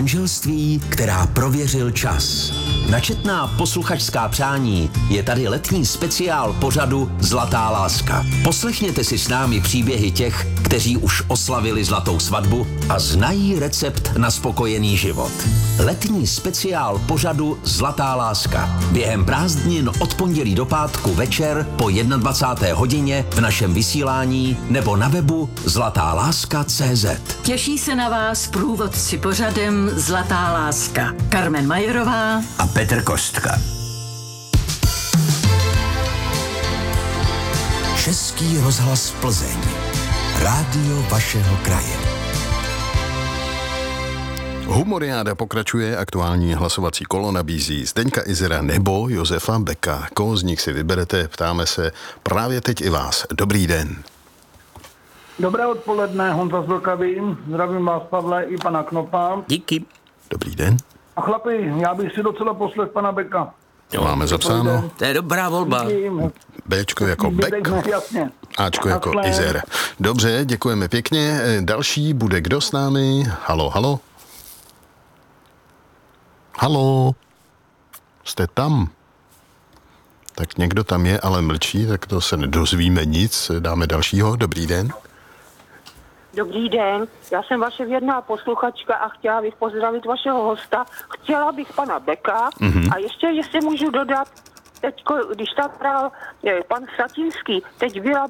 Manželství, která prověřil čas. Na četná posluchačská přání je tady letní speciál pořadu Zlatá láska. Poslechněte si s námi příběhy těch, kteří už oslavili zlatou svatbu a znají recept na spokojený život. Letní speciál pořadu Zlatá láska. Během prázdnin od pondělí do pátku večer po 21. hodině v našem vysílání nebo na webu zlatáláska.cz. Těší se na vás průvodci pořadem Zlatá láska. Carmen Majerová A Petr Kostka. Český rozhlas Plzeň. Rádio vašeho kraje. Humoriáda pokračuje, aktuální hlasovací kolo nabízí Zdeňka Izera nebo Josefa Beka. Koho z nich si vyberete, ptáme se právě teď i vás. Dobrý den. Dobré odpoledne, Honza z Vlkavy. Zdravím vás, Pavle, i pana Knopa. Díky. Dobrý den. A chlapi, já bych si docela poslech pana Beka. Jo, máme zapsáno. To je dobrá volba. Bčko jako Bek, Jasně. Ačko jako Takhle. Izer. Dobře, děkujeme pěkně. Další bude kdo s námi? Halo, halo. Halo. Jste tam? Tak někdo tam je, ale mlčí, tak to se nedozvíme nic. Dáme dalšího. Dobrý den. Dobrý den, já jsem vaše věrná posluchačka a chtěla bych pozdravit vašeho hosta. Chtěla bych pana Beka a ještě, jestli můžu dodat, teď, když tam hrál pan Satinský, teď byla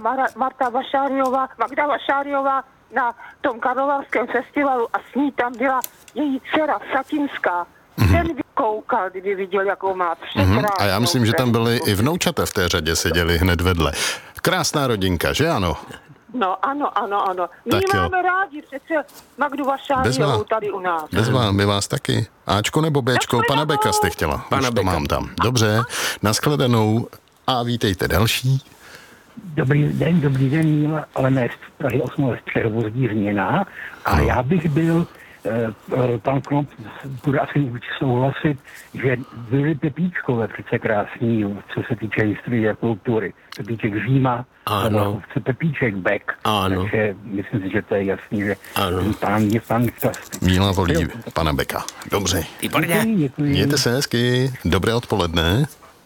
Magda Vašáriová na tom karlovarském festivalu a s ní tam byla její dcera Satinská. Ten by koukal, kdyby viděl, jakou má překrásnou. A já myslím, že tam byly i vnoučata v té řadě, seděli hned vedle. Krásná rodinka, že ano? No, ano. My Tak jo. máme rádi přece Magdu Vašáriovou tady u nás. Bezvá, my vás taky. Ačko nebo Bčko? Tak Pana Beka jste chtěla. Pana Už to Beka. mám tam. Dobře, nashledanou a vítejte další. Dobrý den, ale ne z Prahy 8, z Přehovozdí Změna. A já bych byl, pan Knop bude asi určitě souhlasit, že byly Pepíčkové přece krásný, co se týče historie a kultury. Pepíček Říma, Ano. Pepíček Bek. Ano. Takže myslím si, že to je jasný, že Ano. ten pán je fantastický. Míla volí pana Beka. Dobře. Výborně. Děkuji. Mějte se hezky. Dobré odpoledne.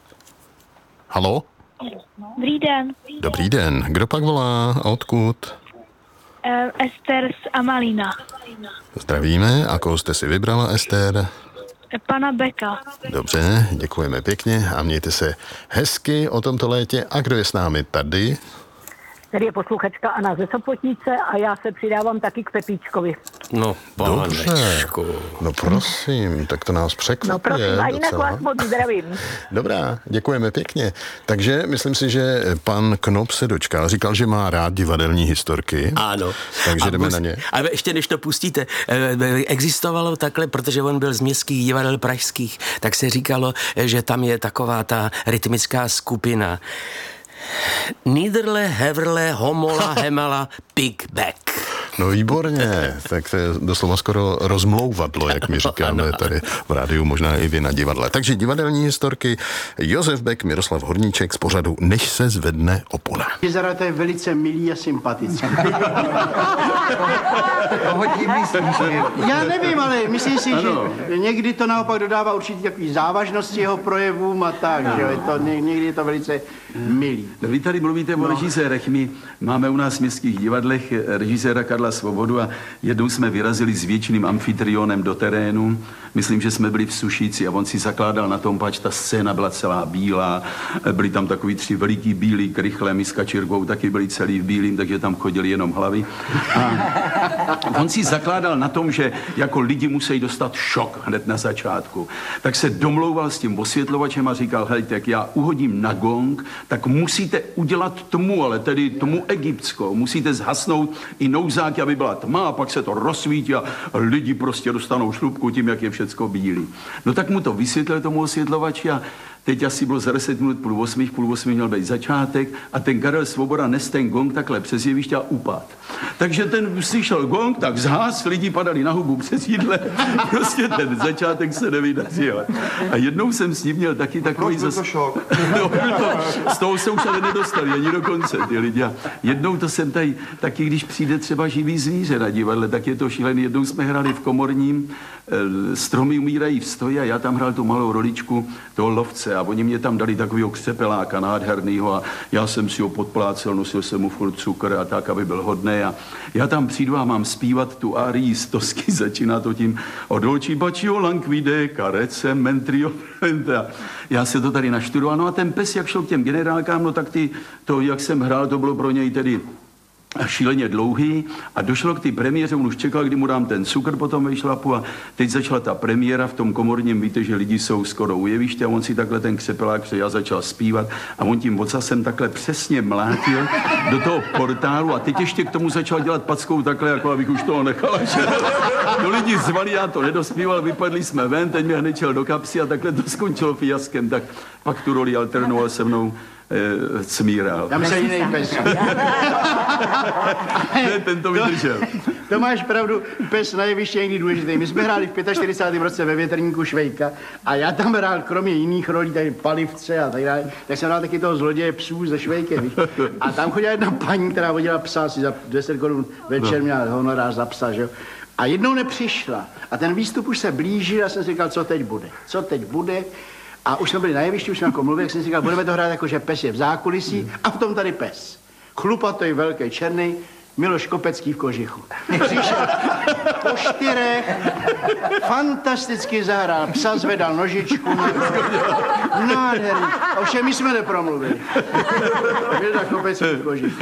Halo? Dobrý den, Dobrý den. Kdo pak volá a odkud? Ester z Amalína. Zdravíme. A koho jste si vybrala, Ester? Pana Beka. Dobře, děkujeme pěkně a mějte se hezky o tomto létě. A kdo je s námi tady? Tady je posluchačka Anna ze Sopotnice a já se přidávám taky k Pepíčkovi. No, panečku. No prosím, tak to nás No překvapuje prosím, a jinak docela. vás moc zdravím. Dobrá, děkujeme pěkně. Takže myslím si, že pan Knop se dočkal. Říkal, že má rád divadelní historky. Ano. Takže A jdeme na ně. A ještě než to pustíte, existovalo takhle, protože on byl z městských divadel pražských, tak se říkalo, že tam je taková ta rytmická skupina. Niederle, Heverle, Homola, Hemela, Big Back. No výborně, tak to je doslova skoro rozmlouvadlo, jak my říkáme tady v rádiu, možná i vy na divadle. Takže divadelní historky, Josef Bek, Miroslav Horníček z pořadu Než se zvedne opona. Izera, to je velice milý a sympatický. Já nevím, ale myslím si, že někdy to naopak dodává určitě takový závaznosti jeho projevům a tak, že jo, někdy je to velice milý. Vy tady mluvíte o režisérech. My máme u nás v městských divadlech režiséra Karla Svobodu a jednou jsme vyrazili s věčným amfitrionem do terénu. Myslím, že jsme byli v Sušici a on si zakládal na tom, pač ta scéna byla celá bílá. Byli tam takový 3 veliký bílí krychle, my s Kačírkou taky byli celý v bílým, takže tam chodili jenom hlavy. A on si zakládal na tom, že jako lidi musí dostat šok hned na začátku. Tak se domlouval s tím osvětlovačem a říkal, hej, tak já uhodím na gong, tak musíte udělat tmu, ale tedy tmu egyptskou. Musíte zhasnout i nouzáky, aby byla tma a pak se to rozsvítí a lidi prostě dostanou šlupku tím, jak je všecko bílý. No tak mu to vysvětlil tomu osvětlovači a teď asi bylo za 10 minut půl 8 měl být začátek a ten Karel Svoboda nes ten gong takhle přes jeviště a upad. Takže ten slyšel gong, tak zhás, lidi padali na hubu přes jídle, prostě ten začátek se nevydařil. A jednou jsem s ním měl taky takový zase... šok. No, z toho se už ale nedostali, ani do konce ty lidi. A jednou to jsem tady, taky když přijde třeba živý zvíře na divadle, tak je to šílený. Jednou jsme hráli v Komorním, Stromy umírají v stoji a já tam hrál tu malou roličku toho lovce a oni mě tam dali takovýho křepeláka nádhernýho a já jsem si ho podplácel, nosil jsem mu furt cukr a tak, aby byl hodnej a já tam přijdu a mám zpívat tu árii z Tosky, začíná to tím o dolci bacio languide, carece mentrio. Já se to tady naštudoval, no a ten pes, jak šel k těm generálkám, no tak to, jak jsem hrál, to bylo pro něj tedy šíleně dlouhý a došlo k té premiéře, on už čekal, kdy mu dám ten cukr po tom vejšlapu a teď začala ta premiéra v tom Komorním, víte, že lidi jsou skoro u jeviště a on si takhle ten křepelák já začal zpívat a on tím ocasem takhle přesně mlátil do toho portálu a teď ještě k tomu začal dělat packou takhle, jako abych už toho nechal. No lidi zvali, já to nedospíval, vypadli jsme ven, teď mě hned šel do kapsy a takhle to skončilo fiaskem, tak pak tu roli alternoval se mnou Cmíral. Tam se jiný pes. Ten to vydržel. To máš pravdu, pes na jeviště je někdy důležitý. My jsme hráli v 45. roce ve Větrníku Švejka a já tam hrál kromě jiných rolí, tady Palivce a tak dále, tak jsem hrál taky toho zloděje psů se Švejkem. Víš? A tam chodila jedna paní, která vodila psa, si za 10 korun večer měla honorář za psa, že jo. A jednou nepřišla a ten výstup už se blížil a jsem si říkal, co teď bude. A už jsme byli na jevišti, už jsme jako mluvili, jak jsem si říkal, budeme to hrát jako, že pes je v zákulisí a v tom tady pes. Chlupatý, velký, černý, Miloš Kopecký v kožichu. Přišel po 4, fantasticky zahrál, psa zvedal nožičku, nádherný. Ovšem my jsme nepromluvili. Milda Kopecký v kožichu.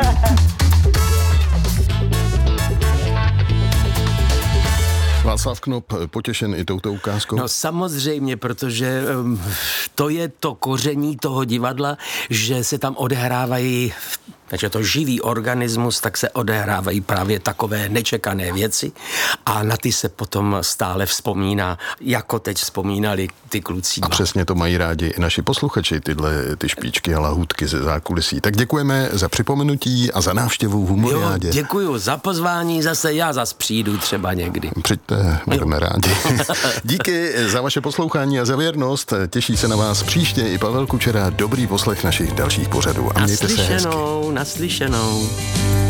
Václav Knop potěšen i touto ukázkou? No samozřejmě, protože to je to koření toho divadla, že se tam odehrávají, takže to živý organismus, tak se odehrávají právě takové nečekané věci a na ty se potom stále vzpomíná, jako teď vzpomínali ty kluci. A přesně to mají rádi i naši posluchači, ty špičky a lahůdky ze zákulisí. Tak děkujeme za připomenutí a za návštěvu v Humoriádě. Jo, děkuju za pozvání, zase já přijdu třeba někdy. Přijďte, budeme rádi. Díky za vaše poslouchání a za věrnost. Těší se na vás příště i Pavel Kučera. Dobrý poslech našich dalších pořadů. A mějte se hezky. Naslyšenou.